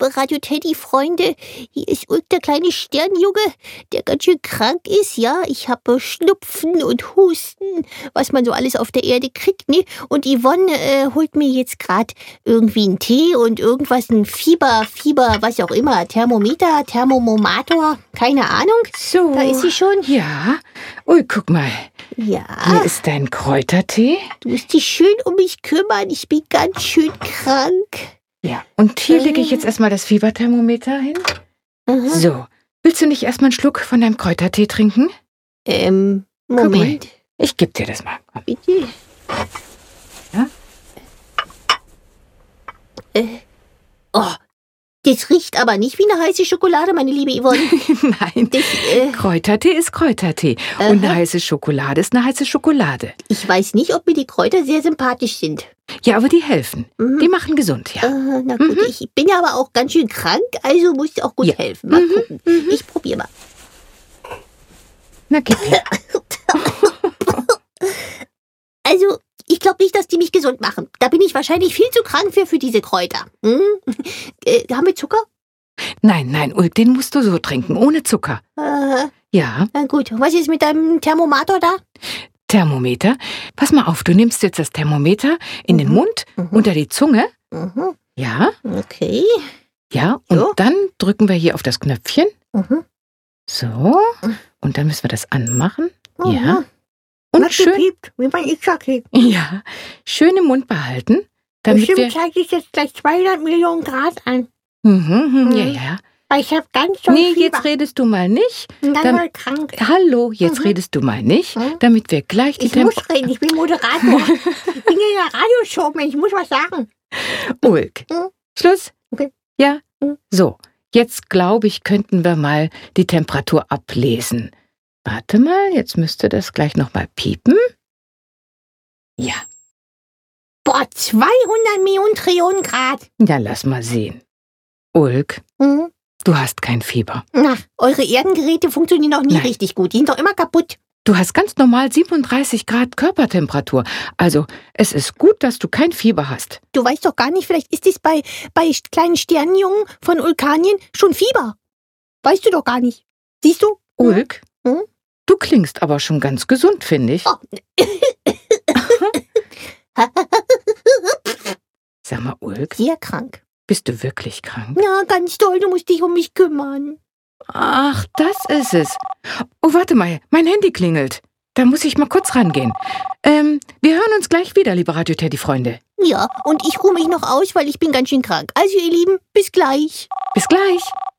liebe Radio-Teddy-Freunde. Hier ist Ulk, der kleine Sternjunge, der ganz schön krank ist, ja. Ich habe Schnupfen und Husten, was man so alles auf der Erde kriegt, ne? Und Yvonne holt mir jetzt gerade irgendwie einen Tee und irgendwas, ein Fieber, was auch immer, Thermometer, Thermomomator, keine Ahnung. So. Da ist sie schon. Ja. Ulk, guck mal. Ja. Hier ist dein Kräutertee. Du musst dich schön um mich kümmern, ich bin ganz schön krank. Ja. Und hier lege ich jetzt erstmal das Fieberthermometer hin. Aha. So. Willst du nicht erstmal einen Schluck von deinem Kräutertee trinken? Moment. Ich gebe dir das mal. Komm. Bitte. Ja? Oh, das riecht aber nicht wie eine heiße Schokolade, meine liebe Yvonne. Nein, Kräutertee ist Kräutertee. Und eine heiße Schokolade ist eine heiße Schokolade. Ich weiß nicht, ob mir die Kräuter sehr sympathisch sind. Ja, aber die helfen. Die machen gesund, ja. Na gut, ich bin ja aber auch ganz schön krank, also muss ich auch gut helfen. Mal gucken. Ich probiere mal. Na, gib her. Also, ich glaube nicht, dass die mich gesund machen. Da bin ich wahrscheinlich viel zu krank für diese Kräuter. Haben wir Zucker? Nein, Ulk, den musst du so trinken, ohne Zucker. Ja. Na gut, was ist mit deinem Thermometer da? Thermometer. Pass mal auf, du nimmst jetzt das Thermometer in den Mund, unter die Zunge. Ja. Okay. Ja, und dann drücken wir hier auf das Knöpfchen. So. Und dann müssen wir das anmachen. Ja. Und schön. Wie mein X-Sacke. Ja. Schön im Mund behalten. Damit Bestimmt zeige ich jetzt gleich 200 Millionen Grad an. Ja. Weil ich habe ganz schön Nee, Fieber. jetzt redest du mal nicht. Ich bin ganz krank. Hallo, jetzt redest du mal nicht, damit wir gleich die Ich muss reden, ich bin Moderator. Ich bin in einer Radioshow, ich muss was sagen. Ulk. Schluss? Okay. Ja? So, jetzt glaube ich, könnten wir mal die Temperatur ablesen. Warte mal, jetzt müsste das gleich nochmal piepen. Ja. Boah, 200 Millionen Trillionen Grad. Ja, lass mal sehen. Ulk, du hast kein Fieber. Na, eure Erdengeräte funktionieren noch nie Nein. richtig gut. Die sind doch immer kaputt. Du hast ganz normal 37 Grad Körpertemperatur. Also, es ist gut, dass du kein Fieber hast. Du weißt doch gar nicht, vielleicht ist es bei kleinen Sternenjungen von Ulkanien schon Fieber. Weißt du doch gar nicht. Siehst du? Ulk, du klingst aber schon ganz gesund, finde ich. Oh. Sag mal, Ulk, Sehr krank. bist du wirklich krank? Ja, ganz toll, du musst dich um mich kümmern. Ach, das ist es. Oh, warte mal, mein Handy klingelt. Da muss ich mal kurz rangehen. Wir hören uns gleich wieder, liebe Radio-Teddy-Freunde. Ja, und ich ruhe mich noch aus, weil ich bin ganz schön krank. Also, ihr Lieben, bis gleich. Bis gleich.